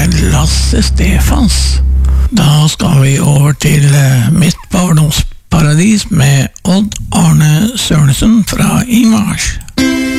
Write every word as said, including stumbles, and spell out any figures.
med Lasse Stefans. Da skal vi over til mitt barndomsparadis med Odd Arne Sørensen fra Ingvars.